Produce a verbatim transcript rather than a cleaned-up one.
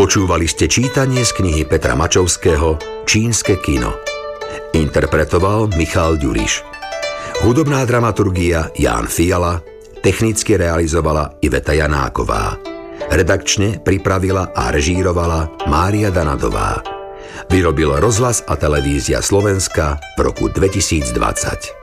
Počúvali ste čítanie z knihy Petra Mačovského Čínske kino. Interpretoval Michal Ďuriš. Hudobná dramaturgia Ján Fiala, technicky realizovala Iveta Janáková. Redakčne pripravila a režírovala Mária Danadová. Vyrobil Rozhlas a televízia Slovenska v roku dvetisícdvadsať.